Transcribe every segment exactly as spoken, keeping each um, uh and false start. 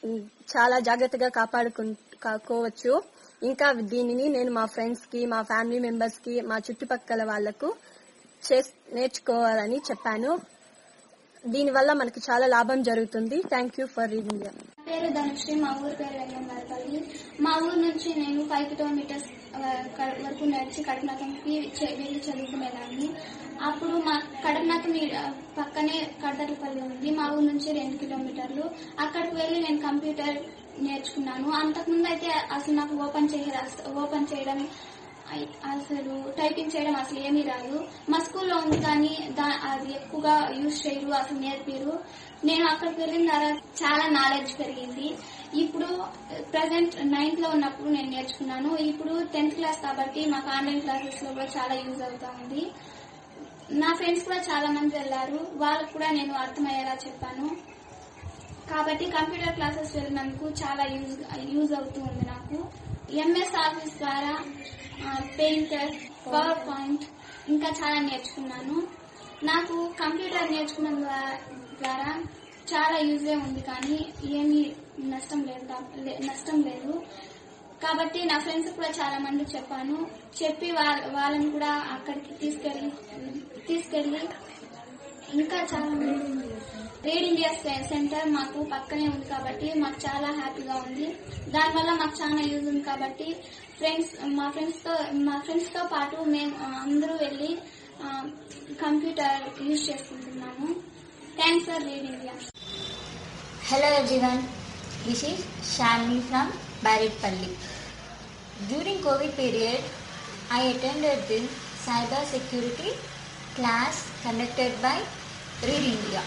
చాలా జాగ్రత్తగా కాపాడుకోవచ్చు. ఇంకా దీనిని నేను మా ఫ్రెండ్స్ కి, మా ఫ్యామిలీ మెంబర్స్ కి, మా చుట్టుపక్కల వాళ్లకు నేర్చుకోవాలని చెప్పాను. దీనివల్ల మనకు చాలా లాభం జరుగుతుంది. Thank you for reading. పేరు ధనుశ్రీ, మా ఊరు పేరు వెంగమారపల్లి. మా ఊరు నుంచి నేను ఫైవ్ కిలోమీటర్స్ వరకు నడిచి కడపనాథంకి వెళ్ళి చదువుకునేదాన్ని. అప్పుడు మా కడపనాథం పక్కనే కడతలపల్లి ఉంది. మా ఊరు నుంచి రెండు కిలోమీటర్లు. అక్కడికి వెళ్ళి నేను కంప్యూటర్ నేర్చుకున్నాను. అంతకుముందు అయితే అసలు నాకు ఓపెన్ చేయ ఓపెన్ చేయడం అసలు టైపింగ్ చేయడం అసలు ఏమీ రాదు. మా స్కూల్లో ఉంది కానీ అది ఎక్కువగా యూజ్ చేయరు, అసలు నేర్పిరు. నేను అక్కడికి వెళ్ళిన తర్వాత చాలా నాలెడ్జ్ పెరిగింది. ఇప్పుడు ప్రజెంట్ నైన్త్ లో ఉన్నప్పుడు నేను నేర్చుకున్నాను. ఇప్పుడు టెన్త్ క్లాస్ కాబట్టి మాకు ఆన్లైన్ క్లాసెస్ లో కూడా చాలా యూజ్ అవుతా ఉంది. నా ఫ్రెండ్స్ కూడా చాలా మంది వెళ్లారు, వాళ్ళకు కూడా నేను అర్థమయ్యేలా చెప్పాను. కాబట్టి కంప్యూటర్ క్లాసెస్ వెళ్ళినందుకు చాలా యూజ్ యూజ్ అవుతూ ఉంది నాకు. ఎంఎస్ ఆఫీస్ ద్వారా పెయింటర్, పవర్ పాయింట్ ఇంకా చాలా నేర్చుకున్నాను. నాకు కంప్యూటర్ నేర్చుకున్న ద్వారా చాలా యూజే ఉంది కానీ ఏమీ నష్టం లేదు నష్టం లేదు కాబట్టి నా ఫ్రెండ్స్ కూడా చాలా మంది చెప్పాను. చెప్పి వాళ్ళని కూడా అక్కడికి తీసుకెళ్లి తీసుకెళ్లి ఇంకా చాలా మంది రీడ్ ఇండియా సెంటర్ మాకు పక్కనే ఉంది కాబట్టి మాకు చాలా హ్యాపీగా ఉంది. దానివల్ల మాకు చాలా యూజ్ ఉంది కాబట్టి ఫ్రెండ్స్ మా ఫ్రెండ్స్ తో మా ఫ్రెండ్స్ తో పాటు మేము అందరూ వెళ్లి కంప్యూటర్ యూజ్ చేసుకుంటున్నాము. Thanks for read India. Hello everyone, this is Shalini from Baritpalli. During COVID period, I attended the cyber security class conducted by Read India.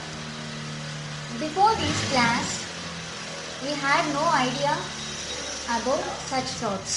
Before this class, we had no idea about such frauds.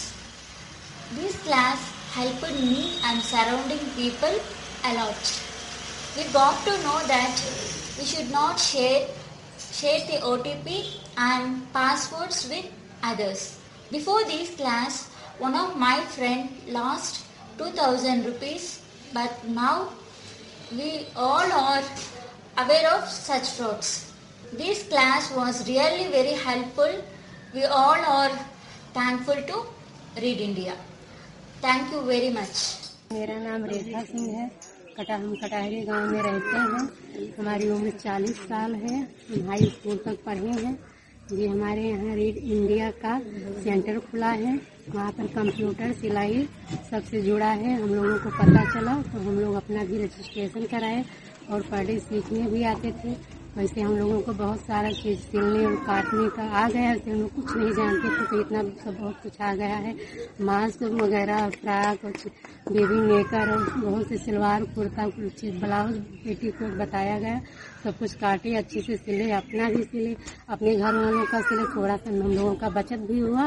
This class helped me and surrounding people a lot. We got to know that we should not share share the O T P and passwords with others. Before this class, one of my friend lost two thousand rupees, but now we all are aware of such frauds. This class was really very helpful. We all are thankful to Read India. Thank you very much. मेरा नाम रेखा सिंह है। कटा हम कटाहरी गांव में रहते हैं। हमारी उम्र चालीस साल है। हम हाई स्कूल तक पढ़े हैं। ये हमारे यहाँ रीड इंडिया का सेंटर खुला है। वहाँ पर कंप्यूटर, सिलाई सबसे जुड़ा है। हम लोगों को पता चला तो हम लोग अपना भी रजिस्ट्रेशन कराए और पढ़े सीखने भी आते थे। वैसे हम लोगों को बहुत सारा चीज सिलने और काटने का आ गया है। हम लोग कुछ नहीं जानते थे तो इतना सब बहुत कुछ आ गया है। मास्क वगैरह, फ्रॉक और बेबी मेकर और बहुत से सलवार कुर्ता, कुछ ब्लाउज, पेटीकोट बताया गया। सब कुछ काटे, अच्छे से सिले, अपना भी सिले, अपने घर वालों का सिले। थोड़ा सा हम लोगों का बचत भी हुआ।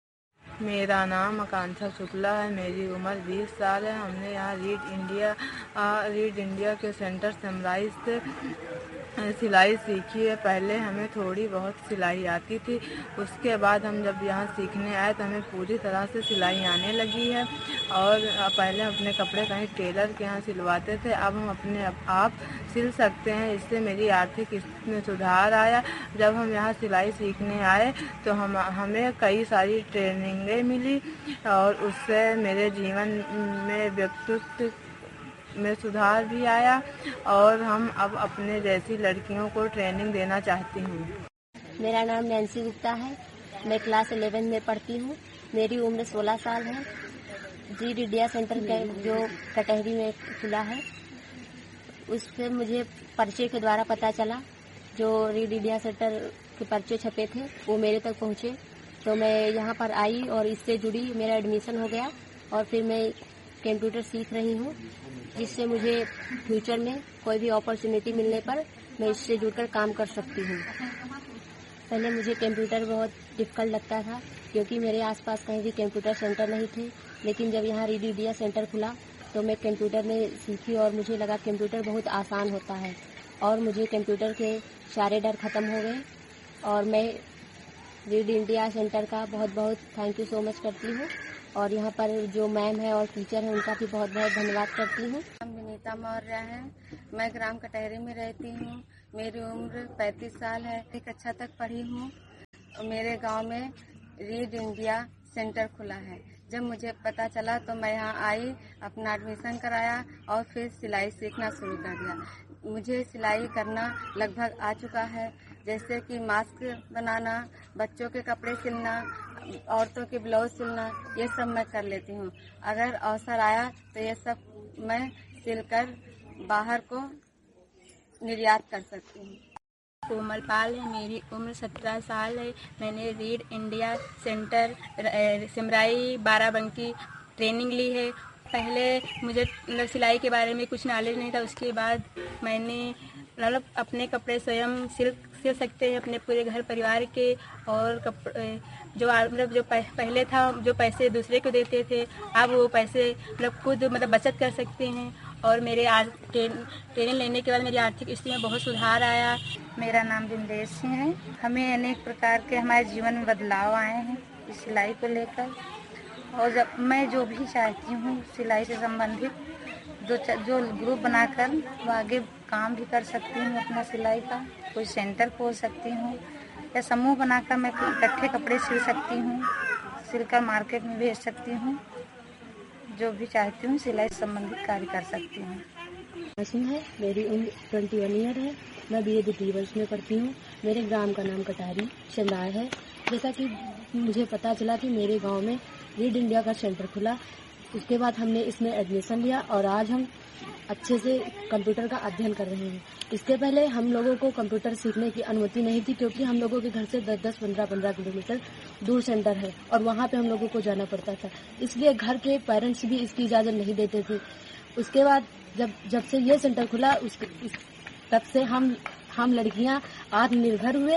मेरा नाम आकांक्षा शुक्ला है। मेरी उम्र बीस साल है। हमने यहाँ रीड इंडिया रीड इंडिया के सेंटर समराइज से सिलाई सीखी है। पहले हमें थोड़ी बहुत सिलाई आती थी, उसके बाद हम जब यहाँ सीखने आए तो हमें पूरी तरह से सिलाई आने लगी है। और पहले अपने कपड़े कहीं टेलर के यहाँ सिलवाते थे, अब हम अपने आप सिल सकते हैं। इससे मेरी आर्थिक स्थिति में सुधार आया। जब हम यहाँ सिलाई सीखने आए तो हम हमें कई सारी ट्रेनिंगें मिली और उससे मेरे जीवन में व्यक्तित्व में सुधार भी आया और हम अब अपने जैसी लड़कियों को ट्रेनिंग देना चाहती हूँ। मेरा नाम नैन्सी गुप्ता है। मैं क्लास इलेवन में पढ़ती हूँ। मेरी उम्र सोलह साल है। रीड इंडिया सेंटर जो कटहरी में खुला है, उससे मुझे पर्चे के द्वारा पता चला। जो रीड इंडिया सेंटर के पर्चे छपे थे वो मेरे तक पहुँचे तो मैं यहाँ पर आई और इससे जुड़ी, मेरा एडमिशन हो गया और फिर मैं कंप्यूटर सीख रही हूँ, जिससे मुझे फ्यूचर में कोई भी अपॉर्चुनिटी मिलने पर मैं इससे जुड़कर काम कर सकती हूँ। पहले मुझे कंप्यूटर बहुत डिफिकल्ट लगता था क्योंकि मेरे आसपास कहीं भी कंप्यूटर सेंटर नहीं थे, लेकिन जब यहाँ रीड इंडिया सेंटर खुला तो मैं कंप्यूटर में सीखी और मुझे लगा कंप्यूटर बहुत आसान होता है और मुझे कंप्यूटर के सारे डर खत्म हो गए। और मैं रीड इंडिया सेंटर का बहुत बहुत थैंक यू सो मच करती हूँ और यहाँ पर जो मैम है और टीचर है उनका भी बहुत बहुत धन्यवाद करती हूँ। विनीता मौर्य है। मैं ग्राम कटहरी में रहती हूँ। मेरी उम्र पैंतीस साल है। एक कक्षा तक पढ़ी हूँ। मेरे गांव में रीड इंडिया सेंटर खुला है। जब मुझे पता चला तो मैं यहाँ आई, अपना एडमिशन कराया और फिर सिलाई सीखना शुरू कर दिया। मुझे सिलाई करना लगभग आ चुका है, जैसे कि मास्क बनाना, बच्चों के कपड़े सिलना, औरतों के ब्लाउज सिलना, ये सब मैं कर लेती हूँ। अगर अवसर आया तो ये सब मैं सिलकर बाहर को निर्यात कर सकती हूँ। कोमल पाल है, मेरी उम्र सत्रह साल है। मैंने read India centre सिमराई Barabanki training ली है। पहले मुझे मतलब सिलाई के बारे में कुछ नॉलेज नहीं था। उसके बाद मैंने मतलब अपने कपड़े स्वयं सिल सिल सकते हैं अपने पूरे घर परिवार के। और कपड़े जो मतलब जो पहले था जो पैसे दूसरे को देते थे, अब वो पैसे मतलब खुद मतलब बचत कर सकते हैं। और मेरे आज ट्रेनिंग लेने के बाद मेरी आर्थिक स्थिति में बहुत सुधार आया। मेरा नाम बिंदेश सिंह है। हमें अनेक प्रकार के हमारे जीवन में बदलाव आए हैं इस सिलाई को लेकर। और जब मैं जो भी चाहती हूँ सिलाई से संबंधित जो जो ग्रुप बनाकर वो आगे काम भी कर सकती हूँ अपना सिलाई का। कोई सेंटर खोल सकती हूँ या समूह बनाकर मैं इकट्ठे कपड़े सिल सकती हूँ, सिलकर मार्केट में भेज सकती हूँ। जो भी चाहती हूँ सिलाई से संबंधित कार्य कर सकती हूँ। मासूम है, मेरी उम्र ट्वेंटी वन ईयर है। मैं बी ए द्वितीय वर्ष में पढ़ती हूँ। मेरे ग्राम का नाम कटारी चंदाय है। जैसा कि मुझे पता चला कि मेरे गांव में रीड इंडिया का सेंटर खुला, उसके बाद हमने इसमें एडमिशन लिया और आज हम अच्छे से कंप्यूटर का अध्ययन कर रहे हैं। इसके पहले हम लोगों को कंप्यूटर सीखने की अनुमति नहीं थी, क्योंकि हम लोगों के घर से दस दस पंद्रह पंद्रह किलोमीटर दूर सेंटर है और वहाँ पे हम लोगों को जाना पड़ता था। इसलिए घर के पेरेंट्स भी इसकी इजाजत नहीं देते थे। उसके बाद जब जब से ये सेंटर खुला उसके इस, तब से हम हम लड़कियां आत्मनिर्भर हुए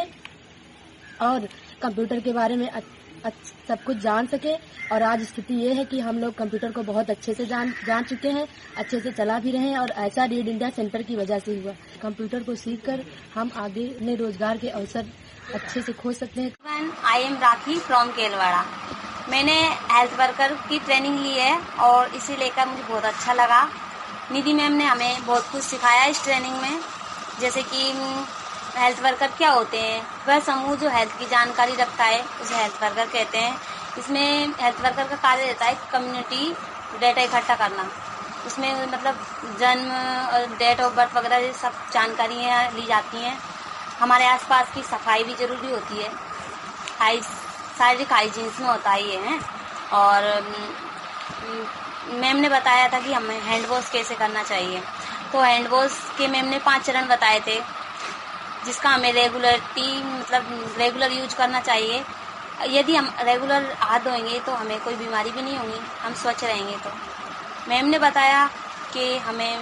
और कंप्यूटर के बारे में सब कुछ जान सके। और आज स्थिति ये है कि हम लोग कंप्यूटर को बहुत अच्छे से जान जान चुके हैं, अच्छे से चला भी रहे हैं। और ऐसा रीड इंडिया सेंटर की वजह से हुआ। कंप्यूटर को सीखकर हम आगे अपने रोजगार के अवसर अच्छे से खोज सकते हैं। I am rakhi from Kelwara. मैंने हेल्थ वर्कर की ट्रेनिंग ली है और इसे लेकर मुझे बहुत अच्छा लगा। निधि मैम ने हमें बहुत कुछ सिखाया इस ट्रेनिंग में, जैसे कि हेल्थ वर्कर क्या होते हैं। वह समूह जो हेल्थ की जानकारी रखता है उसे हेल्थ वर्कर कहते हैं। इसमें हेल्थ वर्कर का कार्य रहता है कम्युनिटी डेटा इकट्ठा करना। उसमें मतलब जन्म और डेट ऑफ बर्थ वगैरह ये सब जानकारियाँ ली जाती हैं। हमारे आसपास की सफाई भी जरूरी होती है, हाई शारीरिक हाइजीन में होता ही है। और मैम ने बताया था कि हमें हैंड वॉश कैसे करना चाहिए, तो हैंड वॉश के मैम ने पांच चरण बताए थे, जिसका हमें रेगुलरिटी मतलब रेगुलर यूज करना चाहिए। यदि हम रेगुलर हाथ धोएंगे तो हमें कोई बीमारी भी नहीं होगी, हम स्वच्छ रहेंगे। तो मैम ने बताया कि हमें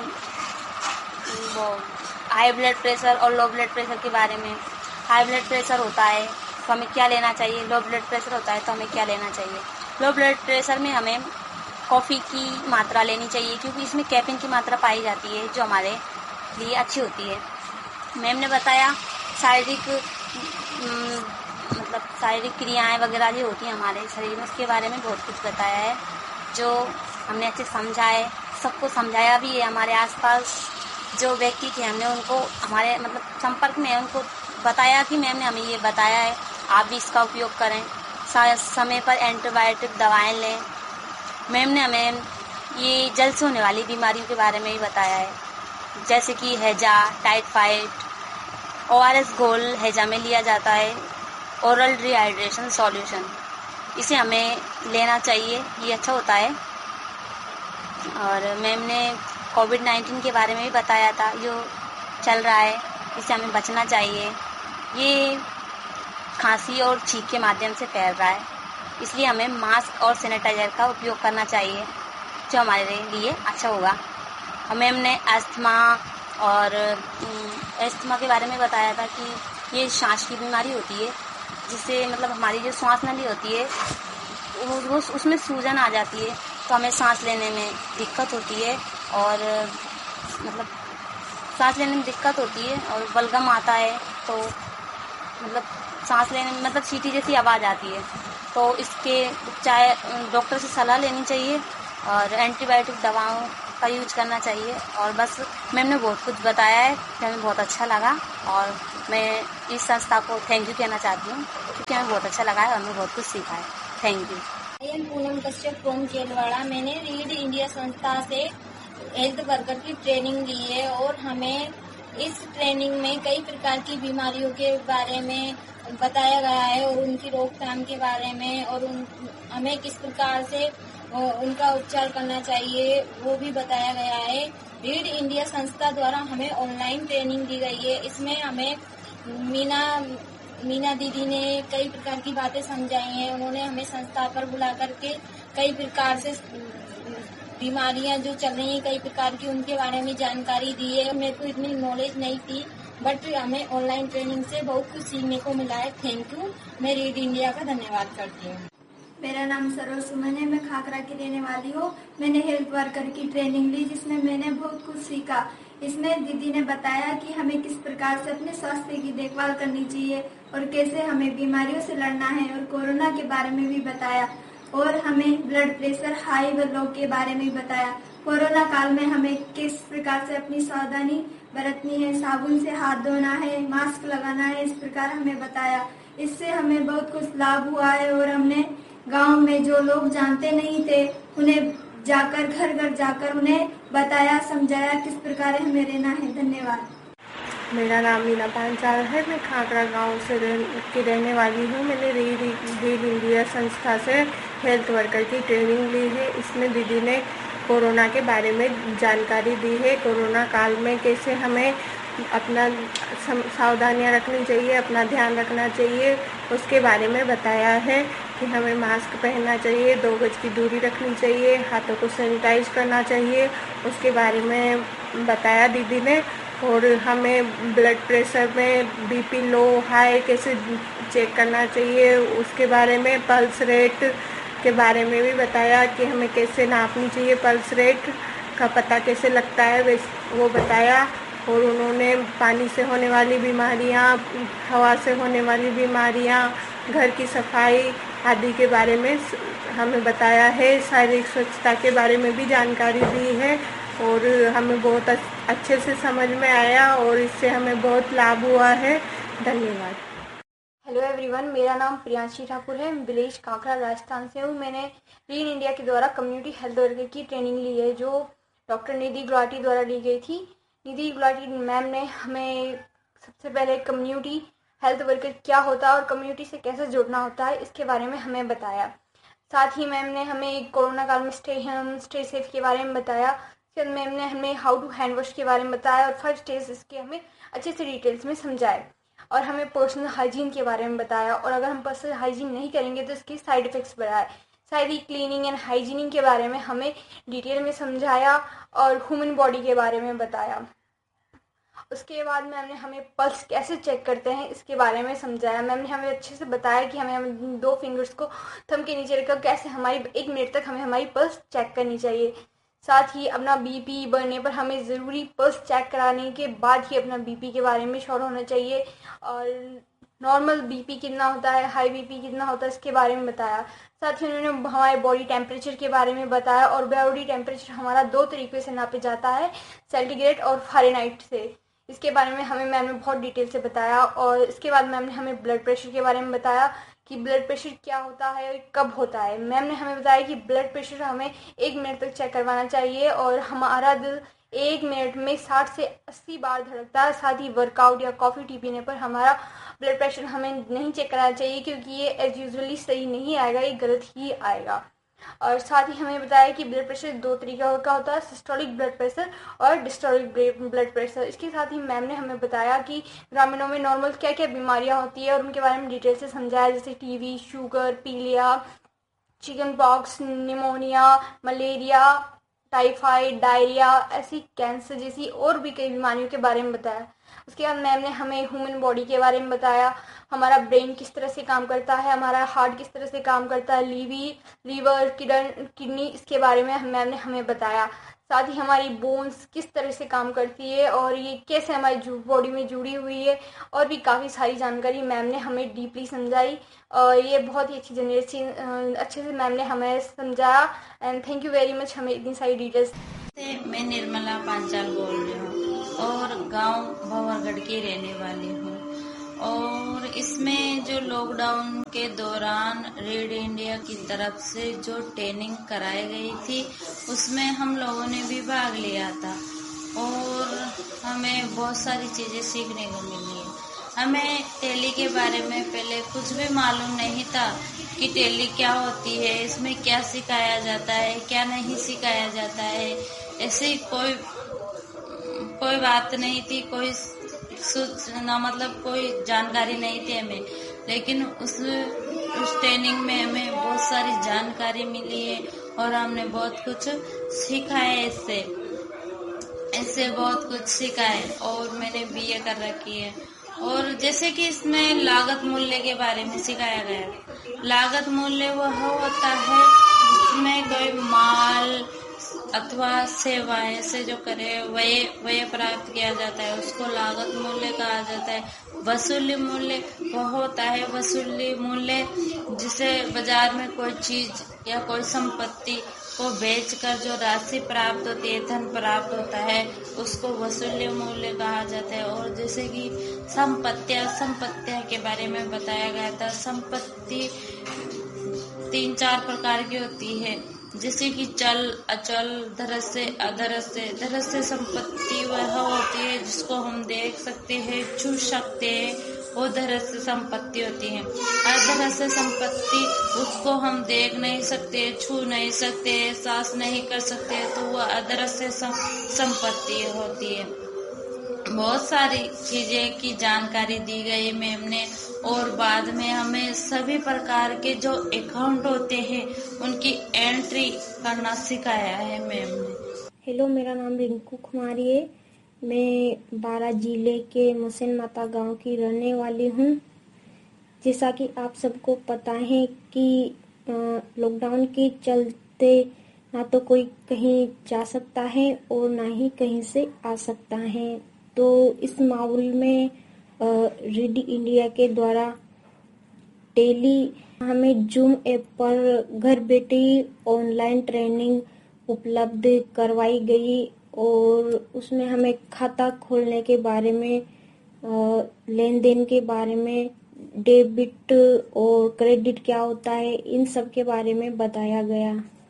वो हाई ब्लड प्रेशर और लो ब्लड प्रेशर के बारे में। हाई ब्लड प्रेशर होता है तो हमें क्या लेना चाहिए, लो ब्लड प्रेशर होता है तो हमें क्या लेना चाहिए। लो ब्लड प्रेशर में हमें कॉफ़ी की मात्रा लेनी चाहिए, क्योंकि इसमें कैफीन की मात्रा पाई जाती है जो हमारे लिए अच्छी होती है। मैम ने बताया शारीरिक मतलब शारीरिक क्रियाएं वगैरह जो होती हैं हमारे शरीर में, उसके बारे में बहुत कुछ बताया है जो हमने अच्छे समझा है। सबको समझाया भी है। हमारे आसपास जो व्यक्ति थे हमने उनको हमारे मतलब संपर्क में उनको बताया कि मैम ने हमें ये बताया है, आप भी इसका उपयोग करें, समय पर एंटीबायोटिक दवाएं लें। मैम ने हमें ये जल से होने वाली बीमारियों के बारे में भी बताया है, जैसे कि हैजा, टाइफाइड। ओ आर एस घोल हैजा में लिया जाता है, ओरल डिहाइड्रेशन सॉल्यूशन, इसे हमें लेना चाहिए, ये अच्छा होता है। और मैम ने कोविड नाइन्टीन के बारे में भी बताया था जो चल रहा है, इससे हमें बचना चाहिए। ये खांसी और छींक के माध्यम से फैल रहा है, इसलिए हमें मास्क और सैनिटाइजर का उपयोग करना चाहिए जो हमारे लिए अच्छा होगा। और मैम ने अस्थमा और अस्थमा के बारे में बताया था कि ये सांस की बीमारी होती है, जिससे मतलब हमारी जो श्वास नली होती है वो, वो उसमें सूजन आ जाती है, तो हमें सांस लेने में दिक्कत होती है और मतलब सांस लेने में दिक्कत होती है और बलगम आता है, तो मतलब सांस लेने में मतलब सीटी जैसी आवाज़ आती है। तो इसके उपचार डॉक्टर से सलाह लेनी चाहिए और एंटीबायोटिक दवाओं का यूज करना चाहिए और बस मैम ने बहुत कुछ बताया है, हमें बहुत अच्छा लगा और मैं इस संस्था को थैंक यू कहना चाहती हूँ क्योंकि हमें बहुत अच्छा लगा है और हमें बहुत कुछ सीखा है। Thank you. I am Poonam Kashyap from Kelwara. मैंने रीड इंडिया संस्था से हेल्थ वर्कर की ट्रेनिंग ली है और हमें इस ट्रेनिंग में कई प्रकार की बीमारियों के बारे में बताया गया है और उनकी रोकथाम के बारे में और उन, हमें किस प्रकार से उनका उपचार करना चाहिए वो भी बताया गया है। रीड इंडिया संस्था द्वारा हमें ऑनलाइन ट्रेनिंग दी गई है। इसमें हमें मीना मीना दीदी ने कई प्रकार की बातें समझाई हैं। उन्होंने हमें संस्था पर बुला करके कई प्रकार से बीमारियां जो चल रही हैं कई प्रकार की उनके बारे में जानकारी दी है। मेरे को इतनी नॉलेज नहीं थी बट हमें ऑनलाइन ट्रेनिंग से बहुत कुछ सीखने को मिला है। Thank you. मैं रीड इंडिया का धन्यवाद करती हूँ। मेरा नाम सरोज सुमन है, मैं खाकरा की रहने वाली हूँ। मैंने हेल्थ वर्कर की ट्रेनिंग ली जिसमें मैंने बहुत कुछ सीखा। इसमें दीदी ने बताया कि हमें किस प्रकार से अपने स्वास्थ्य की देखभाल करनी चाहिए और कैसे हमें बीमारियों से लड़ना है और कोरोना के बारे में भी बताया और हमें ब्लड प्रेशर हाई व लो के बारे में बताया। कोरोना काल में हमें किस प्रकार से अपनी सावधानी बरतनी है, साबुन से हाथ धोना है, मास्क लगाना है, इस प्रकार हमें बताया। इससे हमें बहुत कुछ लाभ हुआ है और हमने गांव में जो लोग जानते नहीं थे उन्हें जाकर घर घर जाकर उन्हें बताया समझाया किस प्रकार हमें रहना है। धन्यवाद। मेरा नाम मीना पांचाल है, मैं खाकरा गांव से रह, की रहने वाली हूँ। मैंने रीड रीड इंडिया संस्था से हेल्थ वर्कर की ट्रेनिंग ली है। इसमें दीदी ने कोरोना के बारे में जानकारी दी है। कोरोना काल में कैसे हमें अपना सावधानियां रखनी चाहिए, अपना ध्यान रखना चाहिए, उसके बारे में बताया है कि हमें मास्क पहनना चाहिए, दो गज की दूरी रखनी चाहिए, हाथों को सैनिटाइज करना चाहिए, उसके बारे में बताया दीदी ने। और हमें ब्लड प्रेशर में बीपी लो हाई कैसे चेक करना चाहिए, उसके बारे में पल्स रेट के बारे में भी बताया कि हमें कैसे नापनी चाहिए, पल्स रेट का पता कैसे लगता है वो बताया। और उन्होंने पानी से होने वाली बीमारियां, हवा से होने वाली बीमारियां, घर की सफाई आदि के बारे में हमें बताया है। शारीरिक स्वच्छता के बारे में भी जानकारी दी है और हमें बहुत अच्छे से समझ में आया और इससे हमें बहुत लाभ हुआ है। धन्यवाद। हेलो एवरीवन, मेरा नाम प्रियांशी ठाकुर है, विलेज काकरा राजस्थान से हूँ। मैंने रीड इंडिया के द्वारा कम्युनिटी हेल्थ वर्कर की ट्रेनिंग ली है जो डॉक्टर निधि गुलाटी द्वारा ली गई थी। निधि गुलाटी मैम ने हमें सबसे पहले कम्युनिटी हेल्थ वर्कर क्या होता है और कम्युनिटी से कैसे जुड़ना होता है इसके बारे में हमें बताया। साथ ही मैम ने हमें कोरोना काल में स्टे स्टे सेफ के बारे में बताया। फिर मैम ने हमें हाउ टू हैंड वॉश के बारे में बताया और फर्स्ट स्टेज इसके हमें अच्छे से डिटेल्स में समझाए और हमें पर्सनल हाइजीन के बारे में बताया और अगर हम पर्सनल हाइजीन नहीं करेंगे तो इसके साइड इफ़ेक्ट्स बढ़ाए। साथ ही क्लीनिंग एंड हाइजीनिंग के बारे में हमें डिटेल में समझाया और ह्यूमन बॉडी के बारे में बताया। उसके बाद मैम ने हमें पल्स कैसे चेक करते हैं इसके बारे में समझाया। मैम ने हमें अच्छे से बताया कि हमें हमें दो फिंगर्स को थंब के नीचे रखकर कैसे हमारी एक मिनट तक हमें हमारी पल्स चेक करनी चाहिए। साथ ही अपना बीपी बढ़ने पर हमें ज़रूरी पल्स चेक कराने के बाद ही अपना बीपी के बारे में श्योर होना चाहिए और नॉर्मल बीपी कितना होता है, हाई बीपी कितना होता है इसके बारे में बताया। साथ ही उन्होंने हमारे बॉडी टेम्परेचर के बारे में बताया और बॉडी टेम्परेचर हमारा दो तरीके से नापा जाता है, सेंटीग्रेड और फ़ारेनहाइट से। इसके बारे में हमें मैम ने बहुत डिटेल से बताया और इसके बाद मैम ने हमें ब्लड प्रेशर के बारे में बताया कि ब्लड प्रेशर क्या होता है और कब होता है। मैम ने हमें बताया कि ब्लड प्रेशर हमें एक मिनट तक चेक करवाना चाहिए और हमारा दिल एक मिनट में साठ से अस्सी बार धड़कता है। साथ ही वर्कआउट या कॉफ़ी टी पीने पर हमारा ब्लड प्रेशर हमें नहीं चेक कराना चाहिए क्योंकि ये एज यूजुअली सही नहीं आएगा, ये गलत ही आएगा। और साथ ही हमें बताया कि ब्लड प्रेशर दो तरीका का होता है, सिस्टोलिक ब्लड प्रेशर और डिस्टोलिक ब्लड प्रेशर। इसके साथ ही मैम ने हमें बताया कि ग्रामीणों में नॉर्मल क्या क्या बीमारियां होती है और उनके बारे में डिटेल से समझाया, जैसे टीबी, शुगर, पीलिया, chicken pox, pneumonia, malaria, typhoid, diarrhoea, ऐसी कैंसर जैसी और भी कई बीमारियों के बारे में बताया। उसके बाद मैम ने हमें ह्यूमन बॉडी के बारे में बताया, हमारा ब्रेन किस तरह से काम करता है, हमारा हार्ट किस तरह से काम करता है, लीवी लीवर किडनी इसके बारे में मैम ने हमें बताया। साथ ही हमारी बोन्स किस तरह से काम करती है और ये कैसे हमारी बॉडी में जुड़ी हुई है और भी काफ़ी सारी जानकारी मैम ने हमें डीपली समझाई और ये बहुत ही अच्छी जनरेशन अच्छे से मैम ने हमें समझाया। And thank you very much हमें इतनी सारी डिटेल्स मैं निर्मला पांचाल बोल रही हूँ और गांव भंवरगढ़ की रहने वाली हूँ। और इसमें जो लॉकडाउन के दौरान रीड इंडिया की तरफ से जो ट्रेनिंग कराई गई थी उसमें हम लोगों ने भी भाग लिया था और हमें बहुत सारी चीजें सीखने को मिली है। हमें टेली के बारे में पहले कुछ भी मालूम नहीं था कि टेली क्या होती है, इसमें क्या सिखाया जाता है, क्या नहीं सिखाया जाता है। ऐसी कोई कोई बात नहीं थी, कोई सूचना मतलब कोई जानकारी नहीं थी हमें, लेकिन उस उस ट्रेनिंग में हमें बहुत सारी जानकारी मिली है और हमने बहुत कुछ सीखा है। इससे इससे बहुत कुछ सीखा है और मैंने बीए कर रखी है। और जैसे कि इसमें लागत मूल्य के बारे में सिखाया गया। लागत मूल्य वह होता है जिसमें कोई माल अथवा सेवाएं से जो करे व्यय व्यय प्राप्त किया जाता है उसको लागत मूल्य कहा जाता है। वसूली मूल्य वह होता है वसूली मूल्य जिसे बाजार में कोई चीज या कोई संपत्ति को बेचकर जो राशि प्राप्त होती है, धन प्राप्त होता है, उसको वसूली मूल्य कहा जाता है। और जैसे कि संपत्तियां संपत्तियां के बारे में बताया गया था। संपत्ति तीन चार प्रकार की होती है, जैसे कि चल अचल धरस्य अधरस्य। धरस्य संपत्ति वह होती है जिसको हम देख सकते हैं, छू सकते हैं, वो धरस्य संपत्ति होती है। अधरस्य संपत्ति उसको हम देख नहीं सकते, छू नहीं सकते, एहसास नहीं कर सकते, तो वह अधरस्य संपत्ति होती है। बहुत सारी चीजें की जानकारी दी गई मैम ने और बाद में हमें सभी प्रकार के जो अकाउंट होते हैं उनकी एंट्री करना सिखाया है मैम ने। हेलो, मेरा नाम रिंकू कुमारी है। मैं बारा जिले के मुसेन माता गांव की रहने वाली हूँ। जैसा कि आप सबको पता है कि लॉकडाउन के चलते ना तो कोई कहीं जा सकता है और ना ही कहीं से आ सकता है, तो इस माहौल में रीड इंडिया के द्वारा टेली हमें जूम ऐप पर घर बैठे ऑनलाइन ट्रेनिंग उपलब्ध करवाई गई और उसमें हमें खाता खोलने के बारे में, लेन देन के बारे में, डेबिट और क्रेडिट क्या होता है, इन सब के बारे में बताया गया।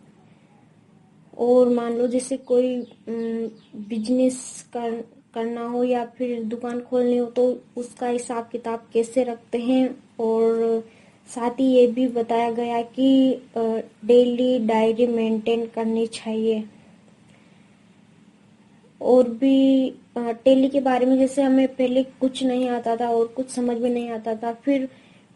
और मान लो जैसे कोई बिजनेस कर करना हो या फिर दुकान खोलनी हो तो उसका हिसाब किताब कैसे रखते हैं। और साथ ही ये भी बताया गया कि डेली डायरी मेंटेन करनी चाहिए। और भी टेली के बारे में जैसे हमें पहले कुछ नहीं आता था और कुछ समझ में नहीं आता था, फिर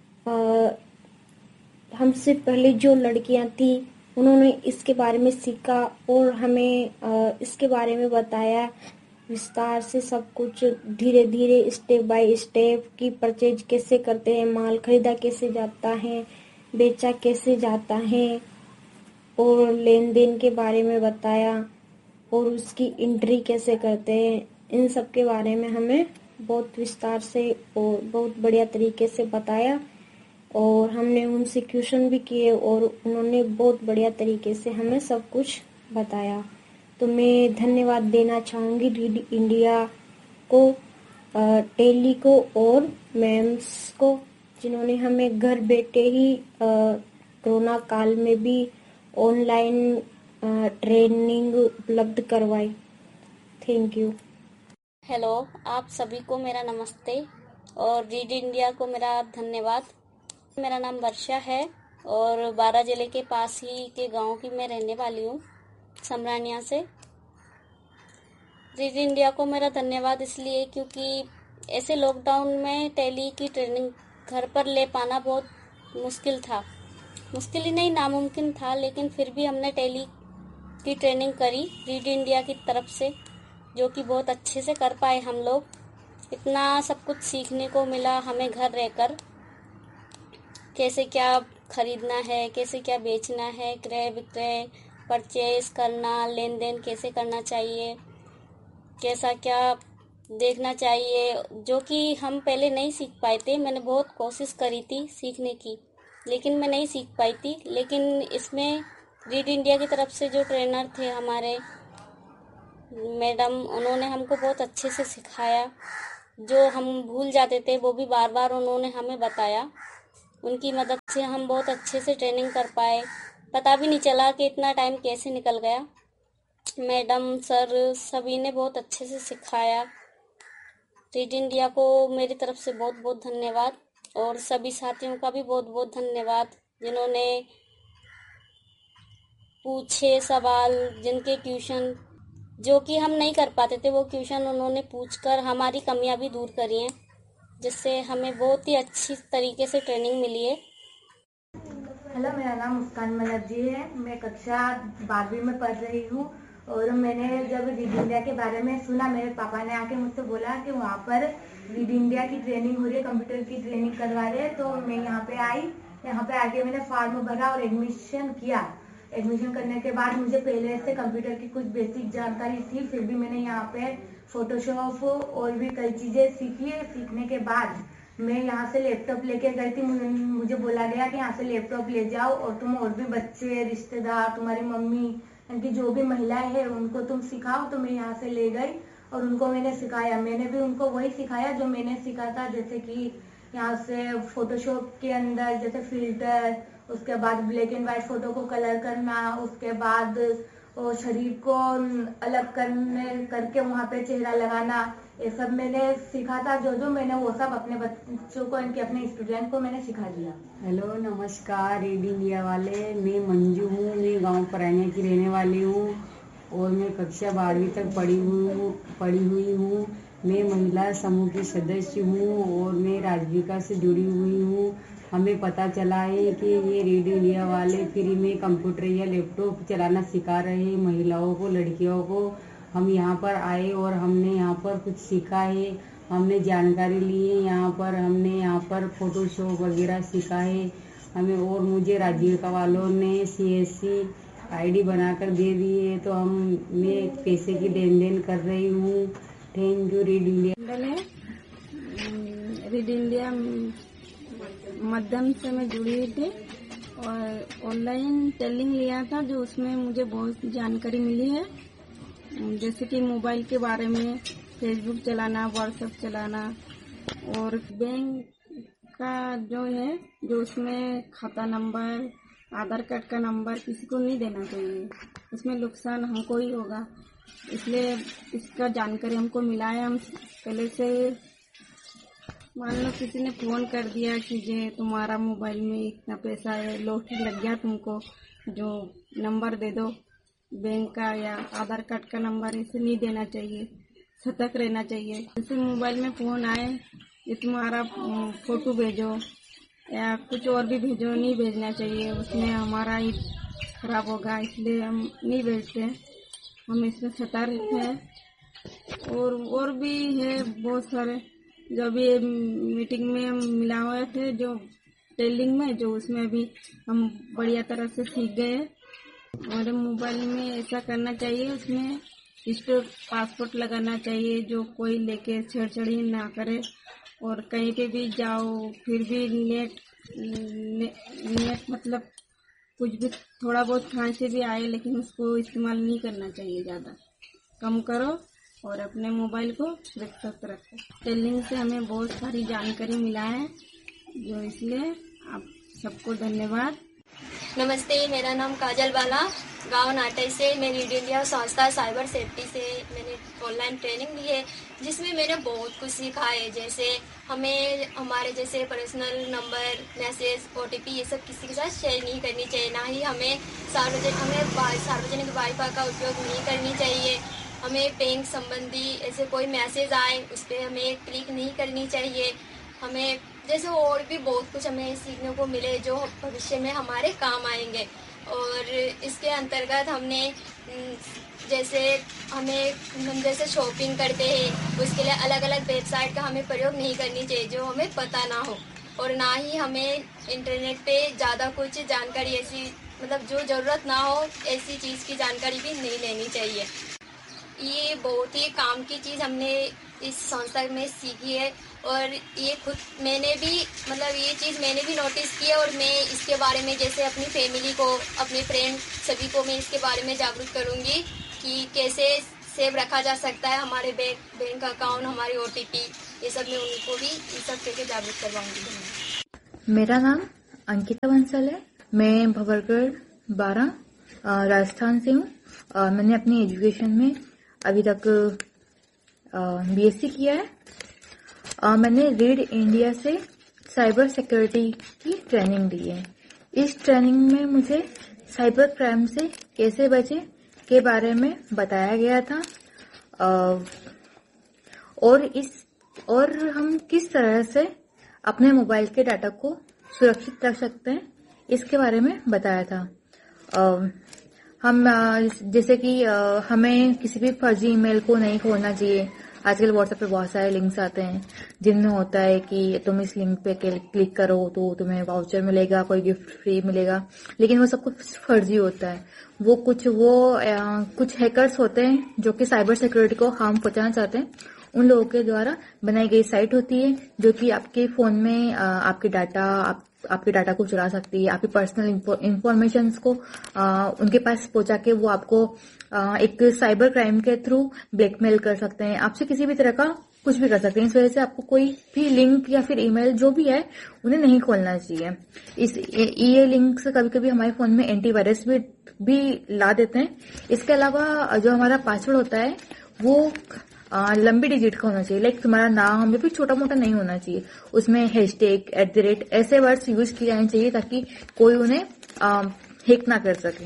हमसे पहले जो लड़कियां थी उन्होंने इसके बारे में सीखा और हमें इसके बारे में बताया विस्तार से सब कुछ, धीरे धीरे स्टेप बाय स्टेप की परचेज कैसे करते हैं, माल खरीदा कैसे जाता है, बेचा कैसे जाता है, और लेन देन के बारे में बताया और उसकी एंट्री कैसे करते हैं। इन सब के बारे में हमें बहुत विस्तार से और बहुत बढ़िया तरीके से बताया और हमने उनसे क्वेश्चन भी किए और उन्होंने बहुत बढ़िया तरीके से हमें सब कुछ बताया। तो मैं धन्यवाद देना चाहूँगी रीड इंडिया को, टेली को और मैम्स को, जिन्होंने हमें घर बैठे ही कोरोना काल में भी ऑनलाइन ट्रेनिंग उपलब्ध करवाई। Thank you. हेलो, आप सभी को मेरा नमस्ते और रीड इंडिया को मेरा धन्यवाद। मेरा नाम वर्षा है और बारा जिले के पास ही के गांव की मैं रहने वाली हूँ, समरानिया से। रीड इंडिया को मेरा धन्यवाद इसलिए क्योंकि ऐसे लॉकडाउन में टेली की ट्रेनिंग घर पर ले पाना बहुत मुश्किल था, मुश्किल ही नहीं नामुमकिन था, लेकिन फिर भी हमने टेली की ट्रेनिंग करी रीड इंडिया की तरफ से, जो कि बहुत अच्छे से कर पाए हम लोग। इतना सब कुछ सीखने को मिला हमें घर रहकर, कैसे क्या खरीदना है, कैसे क्या बेचना है, क्रय विक्रय, परचेज करना, लेन देन कैसे करना चाहिए, कैसा क्या देखना चाहिए, जो कि हम पहले नहीं सीख पाए थे। मैंने बहुत कोशिश करी थी सीखने की, लेकिन मैं नहीं सीख पाई थी। लेकिन इसमें रीड इंडिया की तरफ से जो ट्रेनर थे हमारे, मैडम उन्होंने हमको बहुत अच्छे से सिखाया, जो हम भूल जाते थे वो भी बार बार उन्होंने हमें बताया। उनकी मदद से हम बहुत अच्छे से ट्रेनिंग कर पाए, पता भी नहीं चला कि इतना टाइम कैसे निकल गया। मैडम सर सभी ने बहुत अच्छे से सिखाया। रीड इंडिया को मेरी तरफ से बहुत बहुत धन्यवाद और सभी साथियों का भी बहुत बहुत धन्यवाद जिन्होंने पूछे सवाल, जिनके ट्यूशन जो कि हम नहीं कर पाते थे वो ट्यूशन उन्होंने पूछकर हमारी कमियां भी दूर करी हैं, जिससे हमें बहुत ही अच्छी तरीके से ट्रेनिंग मिली है। हेलो, मेरा नाम मुस्कान मलक जी है। मैं कक्षा बारहवीं में पढ़ रही हूँ और मैंने जब रीड इंडिया के बारे में सुना, मेरे पापा ने आके मुझसे बोला कि वहाँ पर रीड इंडिया की ट्रेनिंग हो रही है, कंप्यूटर की ट्रेनिंग करवा रहे हैं। तो मैं यहाँ पे आई, यहाँ पे आके मैंने फॉर्म भरा और एडमिशन किया। एडमिशन करने के बाद मुझे पहले से कंप्यूटर की कुछ बेसिक जानकारी थी, फिर भी मैंने यहाँ पे फोटोशॉप और भी कई चीजें सीखी है। सीखने के बाद मैं यहाँ से लैपटॉप लेके गई थी। मुझे बोला गया कि यहाँ से लैपटॉप ले जाओ और तुम और भी बच्चे, रिश्तेदार, तुम्हारी मम्मी, यानी जो भी महिलाएं हैं उनको तुम सिखाओ। तो मैं यहाँ से ले गई और उनको मैंने सिखाया। मैंने भी उनको वही सिखाया जो मैंने सीखा था, जैसे कि यहाँ से फोटोशॉप के अंदर जैसे फिल्टर, उसके बाद ब्लैक एंड व्हाइट फोटो को कलर करना, उसके बाद और शरीर को अलग करने करके वहाँ पे चेहरा लगाना, ये सब मैंने सीखा था। जो जो मैंने वो सब अपने बच्चों को, इनके अपने स्टूडेंट को मैंने सिखा दिया। हेलो, नमस्कार रीड इंडिया वाले। मैं मंजू हूँ, मैं गांव परानिया की रहने वाली हूँ और मैं कक्षा बारहवीं तक पढ़ी हुई हूँ पढ़ी हुई हूँ मैं महिला समूह की सदस्य हूँ और मैं राजविका से जुड़ी हुई हूँ। हमें पता चला है कि ये रीड इंडिया वाले फ्री में कंप्यूटर या लैपटॉप चलाना सिखा रहे हैं महिलाओं को, लड़कियों को। हम यहाँ पर आए और हमने यहाँ पर कुछ सीखा है, हमने जानकारी ली है। यहाँ पर हमने यहाँ पर फोटोशॉप वगैरह सीखा है हमें। और मुझे राजीविका वालों ने C S C I D बनाकर दे दी है, तो हम मैं पैसे की लेन देन कर रही हूँ। Thank you read India. Read India माध्यम से मैं जुड़ी हुई थी और ऑनलाइन ट्रेनिंग लिया था, जो उसमें मुझे बहुत जानकारी मिली है, जैसे कि मोबाइल के बारे में, फेसबुक चलाना, व्हाट्सएप चलाना और बैंक का जो है, जो उसमें खाता नंबर, आधार कार्ड का नंबर किसी को नहीं देना चाहिए, उसमें नुकसान हमको ही होगा। इसलिए इसका जानकारी हमको मिला है। हम पहले से मान लो किसी ने फोन कर दिया कि जे तुम्हारा मोबाइल में इतना पैसा है, लॉटरी लग गया तुमको, जो नंबर दे दो बैंक का या आधार कार्ड का नंबर, इसे नहीं देना चाहिए, सतर्क रहना चाहिए। जैसे मोबाइल में फोन आए ये तुम्हारा फोटो भेजो या कुछ और भी भेजो, नहीं भेजना चाहिए, उसमें हमारा ही खराब होगा, इसलिए हम नहीं भेजते। हम इसमें सतर्क हैं। और और भी है बहुत सारे, जो अभी मीटिंग में हम मिला हुए थे, जो ट्रेनिंग में, जो उसमें अभी हम बढ़िया तरह से सीख गए। हमारे मोबाइल में ऐसा करना चाहिए, उसमें इस पे पासपोर्ट लगाना चाहिए, जो कोई लेके छेड़छाड़ी ना करे। और कहीं पे भी जाओ फिर भी नेट ने, नेट मतलब कुछ भी थोड़ा बहुत कहाँ से भी आए, लेकिन उसको इस्तेमाल नहीं करना चाहिए, ज़्यादा कम करो और अपने मोबाइल को सुरक्षित रखो। ट्रेनिंग से हमें बहुत सारी जानकारी मिला है, जो इसलिए आप सबको धन्यवाद। नमस्ते, मेरा नाम काजल बाला, गांव नाटे से। मैं रीड इंडिया संस्था साइबर सेफ्टी से मैंने ऑनलाइन ट्रेनिंग ली है, जिसमें मैंने बहुत कुछ सीखा है। जैसे हमें हमारे जैसे पर्सनल नंबर, मैसेज, ओटीपी ये सब किसी के साथ शेयर नहीं करनी चाहिए। ना ही हमें सार्वजनिक हमें सार्वजनिक वाईफाई का उपयोग नहीं करनी चाहिए। हमें बैंक संबंधी ऐसे कोई मैसेज आए उस पर हमें क्लिक नहीं करनी चाहिए। हमें जैसे और भी बहुत कुछ हमें सीखने को मिले, जो भविष्य में हमारे काम आएंगे। और इसके अंतर्गत हमने जैसे हमें हम जैसे शॉपिंग करते हैं, उसके लिए अलग अलग वेबसाइट का हमें प्रयोग नहीं करनी चाहिए जो हमें पता ना हो। और ना ही हमें इंटरनेट पे ज़्यादा कुछ जानकारी ऐसी मतलब जो ज़रूरत ना हो ऐसी चीज़ की जानकारी भी नहीं लेनी चाहिए। ये बहुत ही काम की चीज़ हमने इस संस्था में सीखी है। और ये खुद मैंने भी मतलब ये चीज़ मैंने भी नोटिस की है, और मैं इसके बारे में जैसे अपनी फैमिली को, अपने फ्रेंड सभी को मैं इसके बारे में जागरूक करूँगी कि कैसे सेव रखा जा सकता है, हमारे बैंक बैंक अकाउंट, हमारी ओटीपी, ये सब मैं उनको भी ये सब करके जागरूक करवाऊंगी। मेरा नाम अंकिता बंसल है। मैं भवरगढ़ बारह राजस्थान से हूँ। मैंने अपनी एजुकेशन में अभी तक बीएससी किया है। आ, मैंने रीड इंडिया से साइबर सिक्योरिटी की ट्रेनिंग ली है। इस ट्रेनिंग में मुझे साइबर क्राइम से कैसे बचे के बारे में बताया गया था आ, और इस और हम किस तरह से अपने मोबाइल के डाटा को सुरक्षित रख सकते हैं इसके बारे में बताया था। आ, हम जैसे कि हमें किसी भी फर्जी ईमेल को नहीं खोलना चाहिए। आजकल व्हाट्सएप पे बहुत सारे लिंक्स आते हैं जिनमें होता है कि तुम इस लिंक पे क्लिक करो तो तुम्हें वाउचर मिलेगा, कोई गिफ्ट फ्री मिलेगा, लेकिन वो सब कुछ फर्जी होता है। वो कुछ वो आ, कुछ हैकर्स होते हैं जो कि साइबर सिक्योरिटी को हार्म पहुंचाना चाहते हैं। उन लोगों के द्वारा बनाई गई साइट होती है जो कि आपके फोन में आ, आपके डाटा आप, आपके डाटा को चुरा सकती है। आपकी पर्सनल इंफॉर्मेशन को आ, उनके पास पहुंचा के वो आपको आ, एक साइबर क्राइम के थ्रू ब्लैकमेल कर सकते हैं। आपसे किसी भी तरह का कुछ भी कर सकते हैं। इस वजह से आपको कोई भी लिंक या फिर ईमेल जो भी है उन्हें नहीं खोलना चाहिए। इस ये लिंक से कभी कभी हमारे फोन में एंटीवायरस भी भी ला देते हैं। इसके अलावा जो हमारा पासवर्ड होता है वो आ, लंबी डिजिट का होना चाहिए। लाइक तुम्हारा नाम या फिर छोटा मोटा नहीं होना चाहिए। उसमें हैशटैग, एट द रेट ऐसे वर्ड्स यूज किए जाने चाहिए ताकि कोई उन्हें हैक ना कर सके।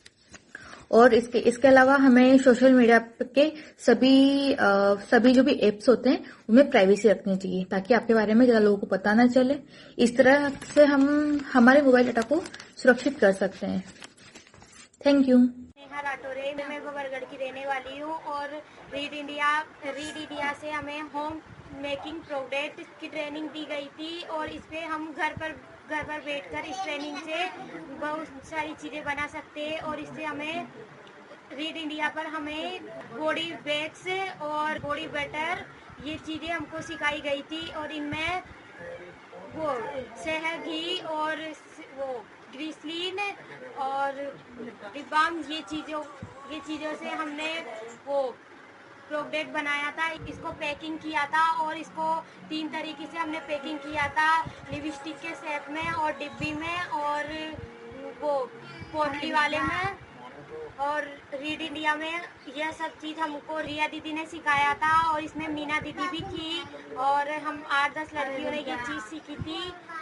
और इसके इसके अलावा हमें सोशल मीडिया के सभी आ, सभी जो भी एप्स होते हैं उनमें प्राइवेसी रखनी चाहिए ताकि आपके बारे में ज्यादा लोगों को पता ना चले। इस तरह से हम हमारे मोबाइल डाटा को सुरक्षित कर सकते हैं। Thank you. नेहा राठौरे, मैं भवरगढ़ की रहने वाली हूँ और रीड इंडिया रीड इंडिया से हमें होम मेकिंग प्रोडक्ट की ट्रेनिंग दी गई थी और इस पे हम घर पर घर पर बैठकर इस ट्रेनिंग से बहुत सारी चीज़ें बना सकते हैं। और इससे हमें रीड इंडिया पर हमें बॉडी बैग्स और बॉडी बटर ये चीज़ें हमको सिखाई गई थी और इनमें वो शहद, घी और वो ग्रीसलीन और रिबाम ये चीज़ों ये चीज़ों से हमने वो प्रोडक्ट बनाया था। इसको पैकिंग किया था और इसको तीन तरीके से हमने पैकिंग किया था, लिपस्टिक के शेप में और डिब्बी में और वो पोटली वाले में। और रीड इंडिया में यह सब चीज़ हमको रिया दीदी ने सिखाया था और इसमें मीना दीदी भी थी और हम आठ दस लड़कियों ने ये चीज़ सीखी थी।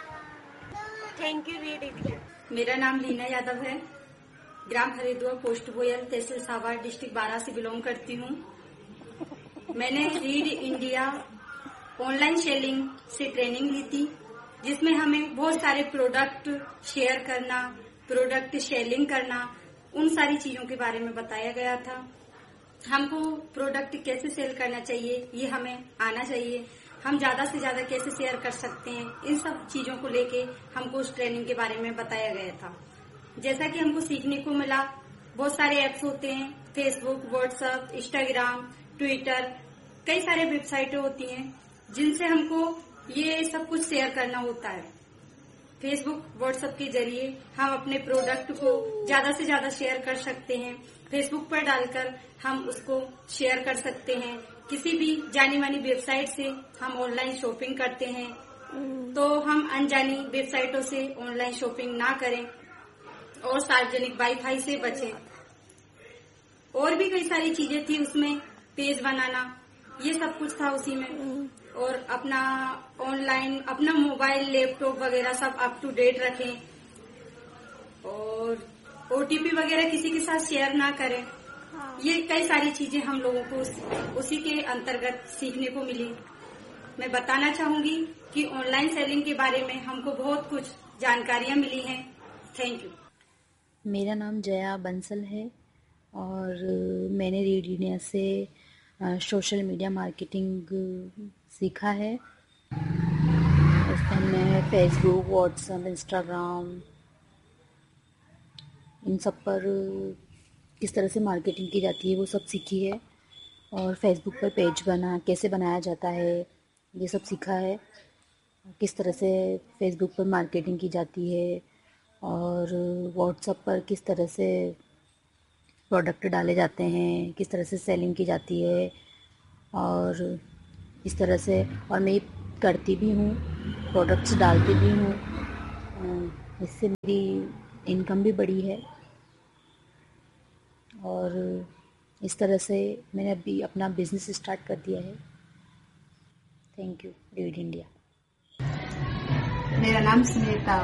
Thank you read India. मेरा नाम लीना यादव है। ग्राम हरिद्वार, पोस्ट बोयल, तहसील सावर, डिस्ट्रिक्ट बारह से बिलोंग करती हूँ। मैंने रीड इंडिया ऑनलाइन सेलिंग से ट्रेनिंग ली थी जिसमें हमें बहुत सारे प्रोडक्ट शेयर करना, प्रोडक्ट सेलिंग करना, उन सारी चीजों के बारे में बताया गया था। हमको प्रोडक्ट कैसे सेल करना चाहिए ये हमें आना चाहिए। हम ज्यादा से ज्यादा कैसे शेयर कर सकते हैं, इन सब चीजों को लेके हमको उस ट्रेनिंग के बारे में बताया गया था। जैसा कि हमको सीखने को मिला, बहुत सारे ऐप्स होते हैं, फेसबुक, व्हाट्सएप, इंस्टाग्राम, ट्विटर, कई सारे वेबसाइटें होती हैं जिनसे हमको ये सब कुछ शेयर करना होता है। फेसबुक, व्हाट्सएप के जरिए हम अपने प्रोडक्ट को ज्यादा से ज्यादा शेयर कर सकते हैं। फेसबुक पर डालकर हम उसको शेयर कर सकते हैं। किसी भी जानी मानी वेबसाइट से हम ऑनलाइन शॉपिंग करते हैं तो हम अनजानी वेबसाइटों से ऑनलाइन शॉपिंग ना करें और सार्वजनिक वाईफाई से बचें। और भी कई सारी चीजें थी उसमें, पेज बनाना, ये सब कुछ था उसी में। और अपना ऑनलाइन अपना मोबाइल, लैपटॉप वगैरह सब अप टू डेट रखें और ओटीपी वगैरह किसी के साथ शेयर ना करें। ये कई सारी चीजें हम लोगों को उस, उसी के अंतर्गत सीखने को मिली। मैं बताना चाहूंगी कि ऑनलाइन सेलिंग के बारे में हमको बहुत कुछ जानकारियां मिली हैं। Thank you. मेरा नाम जया बंसल है और मैंने रीड इंडिया से सोशल मीडिया मार्केटिंग सीखा है। इसमें मैं फेसबुक, व्हाट्सएप, इंस्टाग्राम इन सब पर किस तरह से मार्केटिंग की जाती है वो सब सीखी है। और फेसबुक पर पेज बना कैसे बनाया जाता है ये सब सीखा है। किस तरह से फेसबुक पर मार्केटिंग की जाती है और व्हाट्सएप पर किस तरह से प्रोडक्ट डाले जाते हैं, किस तरह से सेलिंग की जाती है, और इस तरह से और मैं करती भी हूँ, प्रोडक्ट्स डालती भी हूँ। इससे मेरी इनकम भी बढ़ी है और इस तरह से मैंने अभी अपना बिजनेस स्टार्ट कर दिया है। Thank you read India. मेरा नाम सुनीता,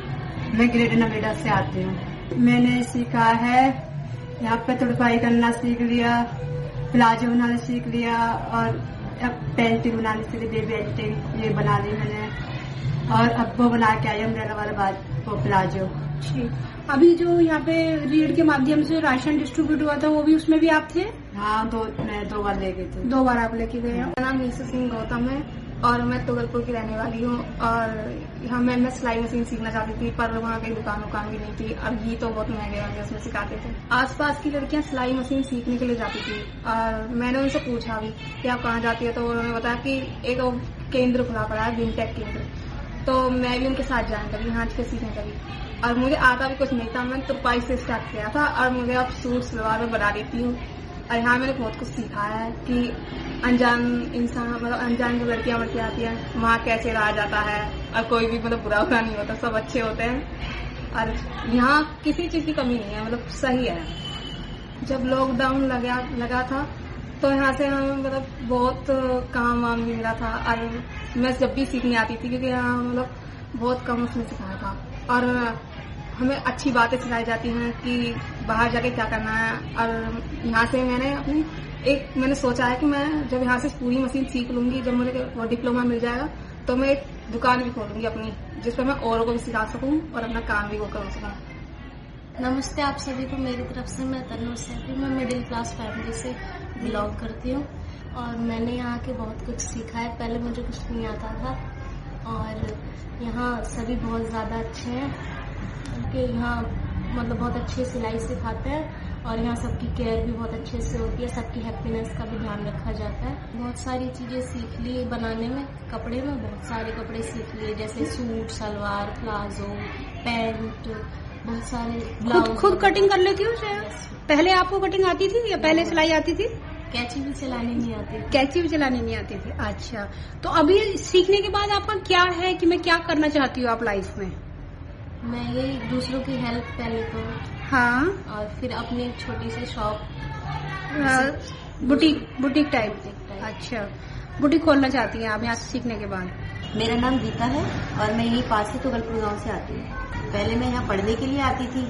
मैं ग्रेटर नोएडा से आती हूँ। मैंने सीखा है यहाँ पे तुड़पाई करना सीख लिया, प्लाजो बनाना सीख लिया और अब पेंटिंग बनाने सीख ली, बेबी पेंटिंग ये बना ली मैंने, और अब वो बना के आई अम्ब्रेला वाला बाद वो प्लाजो। अभी जो यहाँ पे रीड के माध्यम से राशन डिस्ट्रीब्यूट हुआ था वो भी उसमें भी आप थे? हाँ, दो मैं दो बार ले गई थी। दो बार आप लेके गए हैं। मेरा नाम मीसू सिंह गौतम है और मैं तुगलपुर की रहने वाली हूँ और यहाँ मैं मैं सिलाई मशीन सीखना चाहती थी पर वहाँ कहीं दुकान दुकान भी नहीं थी और ये तो बहुत महंगे महंगे उसमें सिखाते थे। आसपास की लड़कियाँ सिलाई मशीन सीखने के लिए जाती थी और मैंने उनसे पूछा भी कि आप कहाँ जाती है, तो उन्होंने बताया कि एक केंद्र खुला पड़ा है, विनटेक केंद्र, तो मैं भी उनके साथ ज्वाइन करी, हाथ के सीखने करी और मुझे आता भी कुछ नहीं था। मैंने तुरपाई से स्टार्ट किया था और मुझे अब सूट सलवार में बना देती हूँ और यहाँ मैंने बहुत कुछ सीखा है कि अनजान इंसान मतलब अनजान जो लड़कियां लड़कियां आती हैं वहाँ कैसे रहा जाता है और कोई भी मतलब बुरा बुरा नहीं होता, सब अच्छे होते हैं और यहाँ किसी चीज की कमी नहीं है, मतलब सही है। जब लॉकडाउन लगा लगा था तो यहाँ से हमें मतलब बहुत काम वाम भी मिला था और मैं जब भी सीखने आती थी क्योंकि यहाँ मतलब बहुत कम उसमें सिखाया था और हमें अच्छी बातें सिखाई जाती हैं कि बाहर जाके क्या करना है। और यहाँ से मैंने अपनी एक मैंने सोचा है कि मैं जब यहाँ से पूरी मशीन सीख लूंगी, जब मुझे वो डिप्लोमा मिल जाएगा तो मैं एक दुकान भी खोलूंगी अपनी, जिस पर मैं औरों को भी सिखा सकूं और अपना काम भी वो कर सकूं। नमस्ते आप सभी को मेरी तरफ से। मैं तनु सैफी, मैं मिडिल क्लास फैमिली से बिलोंग करती हूँ और मैंने यहाँ के बहुत कुछ सीखा है। पहले मुझे कुछ नहीं आता था और यहाँ सभी बहुत ज़्यादा अच्छे हैं क्योंकि यहाँ मतलब बहुत अच्छे सिलाई सिखाते हैं और यहाँ सबकी केयर भी बहुत अच्छे से होती है, सबकी हैप्पीनेस का भी ध्यान रखा जाता है। बहुत सारी चीज़ें सीख ली बनाने में, कपड़े में बहुत सारे कपड़े सीख लिए जैसे सूट, सलवार, प्लाजो, पैंट, बहुत सारे खुद खुद कटिंग कर लेती हूँ। पहले आपको कटिंग आती थी या पहले सिलाई आती थी? कैंची भी चलानी नहीं आती थी। कैंची भी चलानी नहीं आती थी। अच्छा, तो अभी सीखने के बाद आपका क्या है कि मैं क्या करना चाहती हूँ आप लाइफ में? मैं यही दूसरों की हेल्प पहले तो हाँ और फिर अपनी एक छोटी सी शॉप बुटीक बुटीक टाइप। अच्छा, बुटीक खोलना चाहती हैं आप यहाँ से सीखने के बाद? मेरा नाम गीता है और मैं यही पास से तुगलपुर गांव से आती हूँ। पहले मैं यहाँ पढ़ने के लिए आती थी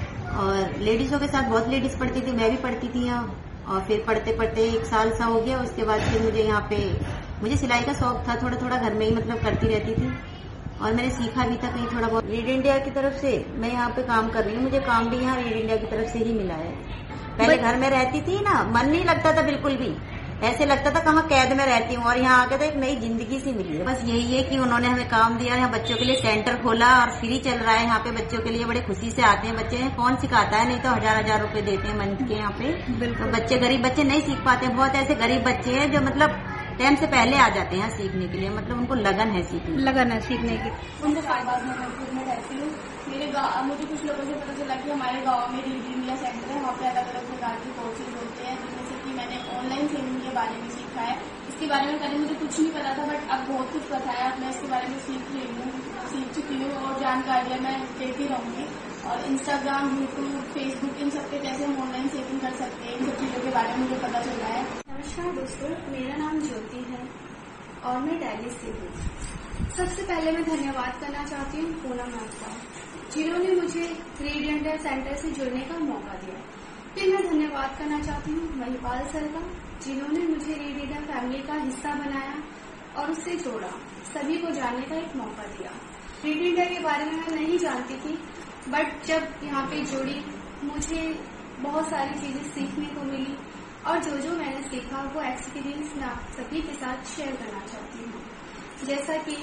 और लेडीजों के साथ बहुत लेडीज पढ़ती थी, मैं भी पढ़ती थी यहाँ और फिर पढ़ते पढ़ते एक साल सा हो गया। उसके बाद फिर मुझे यहाँ पे मुझे सिलाई का शौक था, थोड़ा थोड़ा घर में ही मतलब करती रहती थी और मैंने सीखा भी था कहीं थोड़ा बहुत। रीड इंडिया की तरफ से मैं यहाँ पे काम कर रही हूँ, मुझे काम भी यहाँ रीड इंडिया की तरफ से ही मिला है। पहले घर में रहती थी ना, मन नहीं लगता था बिल्कुल भी, ऐसे लगता था कहाँ कैद में रहती हूँ और यहाँ आके तो एक नई जिंदगी सी मिली है। बस यही है कि उन्होंने हमें काम दिया, यहाँ बच्चों के लिए सेंटर खोला और फ्री चल रहा है यहाँ पे बच्चों के लिए, बड़े खुशी से आते हैं बच्चे। कौन सिखाता है, नहीं तो हजार हजार रुपए देते हैं मंथ के यहाँ पे। तो बच्चे गरीब बच्चे नहीं सीख पाते, बहुत ऐसे गरीब बच्चे हैं जो मतलब टाइम से पहले आ जाते हैं सीखने के लिए, मतलब उनको लगन है सीखने लगन है सीखने की। उनको फायदा में रहती हूँ। मेरे गाँव मुझे कुछ लोगों से पता चला कि हमारे गाँव में रीड इंडिया सेंटर है, वहाँ पे अलग अलग प्रकार के कोर्सेज होते हैं, जिसमें से कि मैंने ऑनलाइन सेलिंग के बारे में सीखा है। इसके बारे में पहले मुझे कुछ नहीं पता था बट अब बहुत कुछ पता है, अब मैं इसके बारे में सीख रही हूँ सीख चुकी हूँ और जानकारियाँ मैं देती रहूंगी। और इंस्टाग्राम, यूट्यूब, फेसबुक, इन सब पे कैसे हम ऑनलाइन सेलिंग कर सकते हैं, इन सब चीज़ों के बारे में मुझे पता चल रहा है। नमस्कार दोस्तों, मेरा नाम ज्योति है और मैं दिल्ली से हूँ। सबसे पहले मैं धन्यवाद करना चाहती हूँ पूनम मैम का, जिन्होंने मुझे रीड इंडिया सेंटर से जुड़ने का मौका दिया। फिर मैं धन्यवाद करना चाहती हूँ महिपाल सर का, जिन्होंने मुझे रीड इंडिया फैमिली का हिस्सा बनाया और उससे जोड़ा, सभी को जानने का एक मौका दिया। रीड इंडिया के बारे में मैं नहीं जानती थी बट जब यहाँ पे जुड़ी मुझे बहुत सारी चीजें सीखने को मिली और जो जो मैंने सीखा वो एक्सपीरियंस मैं आप सभी के साथ शेयर करना चाहती हूँ। जैसा कि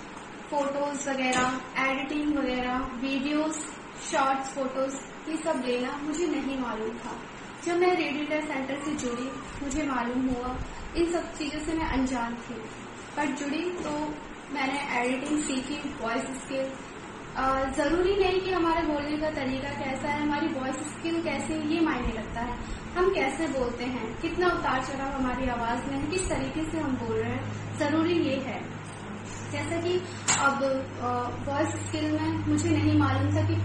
फोटोज वगैरह, एडिटिंग वगैरह, वीडियोस, शॉर्ट्स, फोटोज, ये सब लेना मुझे नहीं मालूम था। जब मैं रीड इंडिया सेंटर से जुड़ी मुझे मालूम हुआ, इन सब चीजों से मैं अनजान थी बट जुड़ी तो मैंने एडिटिंग सीखी, वॉइस स्किल, जरूरी नहीं कि हमारे बोलने का तरीका कैसा है, हमारी वॉइस स्किल कैसी है, ये मायने लगता है। हम कैसे बोलते हैं, कितना उतार चढ़ाव हमारी आवाज में है, किस तरीके से हम बोल रहे हैं, जरूरी ये है। जैसा कि अब वॉइस स्किल में मुझे नहीं मालूम था कि